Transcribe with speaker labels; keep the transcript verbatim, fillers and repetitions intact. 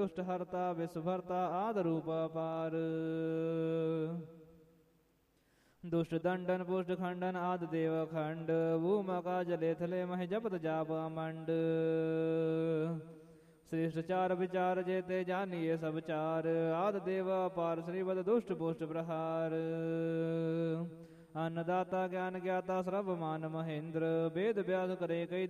Speaker 1: दुष्ट हरता विश्व भरता आद रूप अपार। दुष्ट दंडन पुष्ट खंडन आद देव खंड। भूमका जले थले मह जपत जाप अमंड। श्रेष्ठ चार विचार जेते जानिए सब चार। आद देव अपार श्रीवद दुष्ट पुष्ट प्रहार। अन्नदाता ज्ञान ज्ञाता सर्वमान महेंद्र। वेद व्यास करे कई